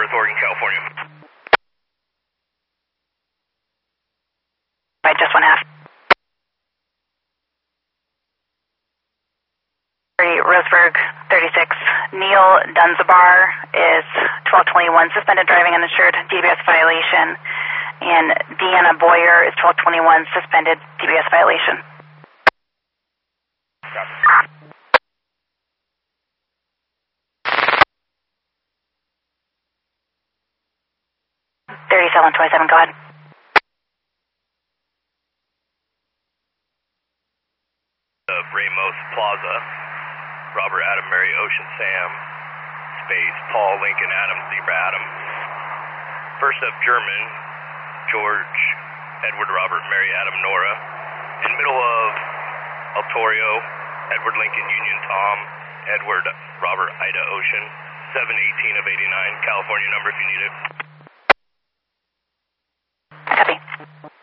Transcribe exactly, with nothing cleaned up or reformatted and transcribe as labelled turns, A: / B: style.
A: North Oregon, California.
B: I just one half. Roseburg, thirty-six. Neil Dunzabar is twelve twenty-one, suspended driving uninsured, D B S violation. And Deanna Boyer is twelve twenty-one, suspended, D B S violation. thirty-seven twenty-seven, go ahead.
A: Uh, Ramos Plaza, Robert Adam Mary Ocean Sam, space Paul Lincoln Adam Zebra Adam. First up German, George Edward Robert Mary Adam Nora. In middle of Altorio, Edward Lincoln Union Tom, Edward Robert Ida Ocean, seven eighteen of eighty-nine, California number if you need it.
B: Copy.